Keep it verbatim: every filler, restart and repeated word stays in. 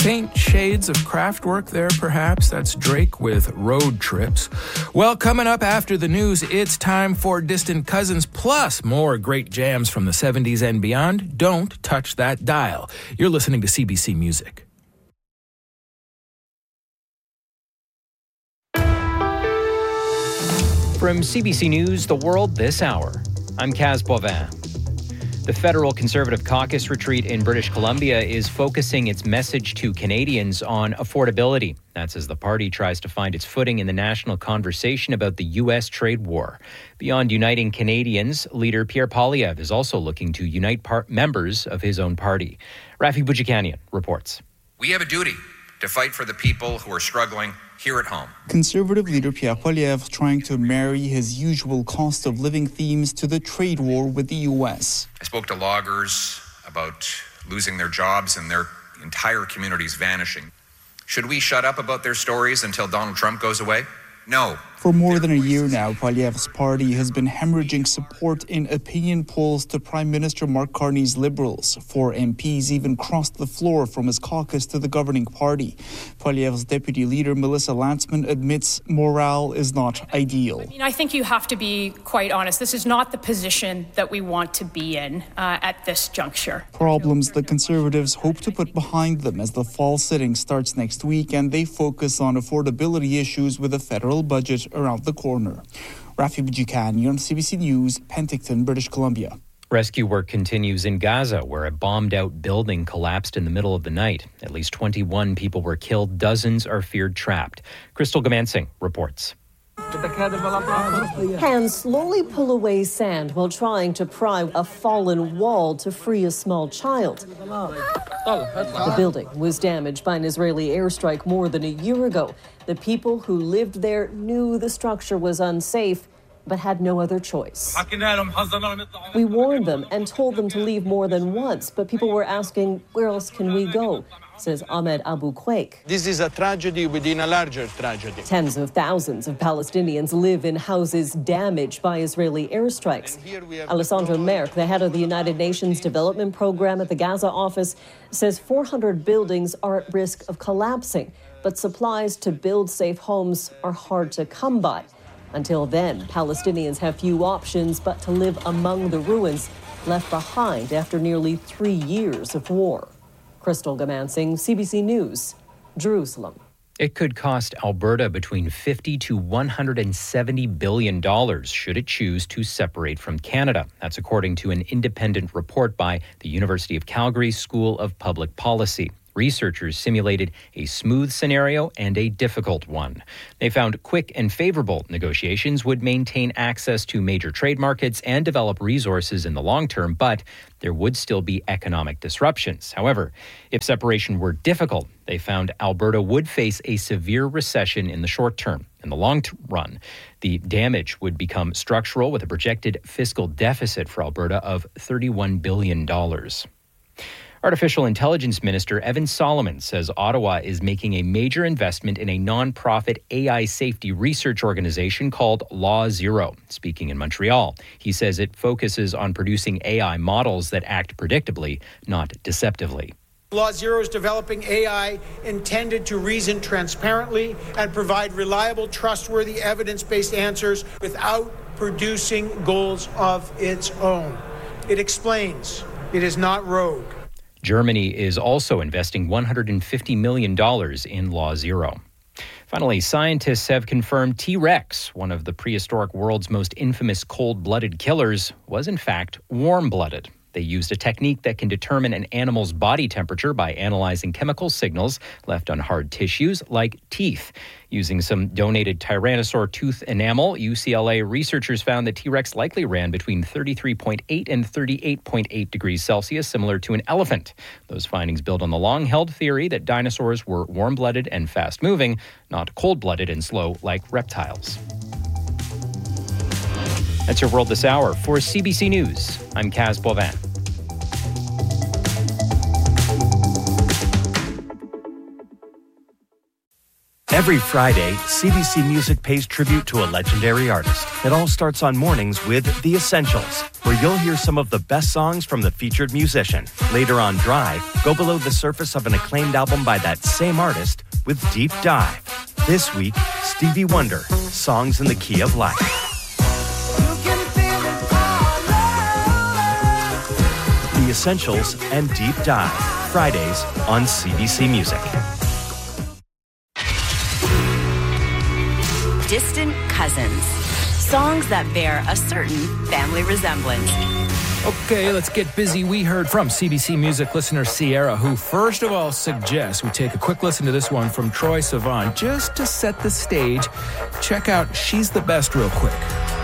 Faint shades of Kraftwerk there, perhaps. That's Drake with Road Trips. Well, coming up after the news, it's time for Distant Cousins, plus more great jams from the seventies and beyond. Don't touch that dial. You're listening to C B C Music. From C B C News, The World This Hour, I'm Kaz Boivin. The Federal Conservative Caucus retreat in British Columbia is focusing its message to Canadians on affordability. That's as the party tries to find its footing in the national conversation about the U S trade war. Beyond uniting Canadians, leader Pierre Poilievre is also looking to unite par- members of his own party. Rafi Boudjikanian reports. We have a duty to fight for the people who are struggling here at home. Conservative leader Pierre Poilievre trying to marry his usual cost of living themes to the trade war with the U S. I spoke to loggers about losing their jobs and their entire communities vanishing. Should we shut up about their stories until Donald Trump goes away? No. For more than a year now, Poilievre's party has been hemorrhaging support in opinion polls to Prime Minister Mark Carney's Liberals. Four M Ps even crossed the floor from his caucus to the governing party. Poilievre's deputy leader, Melissa Lantsman, admits morale is not ideal. I mean, I think you have to be quite honest. This is not the position that we want to be in uh, at this juncture. Problems the Conservatives hope to put behind them as the fall sitting starts next week, and they focus on affordability issues with a federal budget around the corner. Rafi Boudjikanian, C B C News, Penticton, British Columbia. Rescue work continues in Gaza, where a bombed-out building collapsed in the middle of the night. At least twenty-one people were killed. Dozens are feared trapped. Crystal Gamansing reports. Hands slowly pull away sand while trying to pry a fallen wall to free a small child. The building was damaged by an Israeli airstrike more than a year ago. The people who lived there knew the structure was unsafe, but had no other choice. We warned them and told them to leave more than once, but people were asking, where else can we go? Says Ahmed Abu Quaik. This is a tragedy within a larger tragedy. Tens of thousands of Palestinians live in houses damaged by Israeli airstrikes. Alessandro Merck, the head of the United Nations Development Program at the Gaza office, says four hundred buildings are at risk of collapsing, but supplies to build safe homes are hard to come by. Until then, Palestinians have few options but to live among the ruins left behind after nearly three years of war. Crystal Gamansing, C B C News, Jerusalem. It could cost Alberta between fifty to one hundred seventy billion dollars should it choose to separate from Canada. That's according to an independent report by the University of Calgary School of Public Policy. Researchers simulated a smooth scenario and a difficult one. They found quick and favorable negotiations would maintain access to major trade markets and develop resources in the long term, but there would still be economic disruptions. However, if separation were difficult, they found Alberta would face a severe recession in the short term. In the long run, the damage would become structural with a projected fiscal deficit for Alberta of thirty-one billion dollars. Artificial Intelligence Minister Evan Solomon says Ottawa is making a major investment in a nonprofit A I safety research organization called Law Zero. Speaking in Montreal, he says it focuses on producing A I models that act predictably, not deceptively. Law Zero is developing A I intended to reason transparently and provide reliable, trustworthy, evidence-based answers without producing goals of its own. It explains. It is not rogue. Germany is also investing one hundred fifty million dollars in Law Zero. Finally, scientists have confirmed T-Rex, one of the prehistoric world's most infamous cold-blooded killers, was in fact warm-blooded. They used a technique that can determine an animal's body temperature by analyzing chemical signals left on hard tissues like teeth. Using some donated Tyrannosaur tooth enamel, U C L A researchers found that T-Rex likely ran between thirty-three point eight and thirty-eight point eight degrees Celsius, similar to an elephant. Those findings build on the long-held theory that dinosaurs were warm-blooded and fast-moving, not cold-blooded and slow like reptiles. That's your World This Hour. For C B C News, I'm Kaz Boivin. Every Friday, C B C Music pays tribute to a legendary artist. It all starts on mornings with The Essentials, where you'll hear some of the best songs from the featured musician. Later on Drive, go below the surface of an acclaimed album by that same artist with Deep Dive. This week, Stevie Wonder, Songs in the Key of Life. The Essentials and Deep Dive, Fridays on C B C Music. Distant Cousins. Songs that bear a certain family resemblance. Okay, let's get busy. We heard from C B C Music listener Sierra, who first of all suggests we take a quick listen to this one from Troye Sivan just to set the stage. Check out She's the Best real quick.